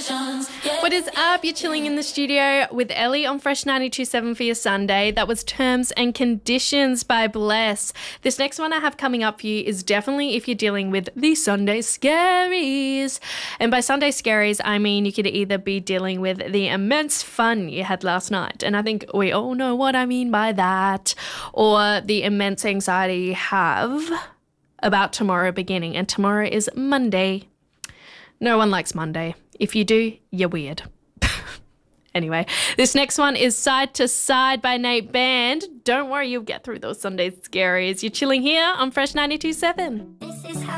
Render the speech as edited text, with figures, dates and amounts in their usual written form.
What is up? You're chilling in the studio with Ellie on Fresh 92.7 for your Sunday. That was Terms and Conditions by Bless. This next one I have coming up for you is definitely if you're dealing with the Sunday scaries. And by Sunday scaries, I mean you could either be dealing with the immense fun you had last night, and I think we all know what I mean by that, or the immense anxiety you have about tomorrow beginning, and tomorrow is Monday. No one likes Monday. If you do, you're weird. Anyway, this next one is Side to Side by Nate Band. Don't worry, you'll get through those Sunday scaries. You're chilling here on Fresh 92.7.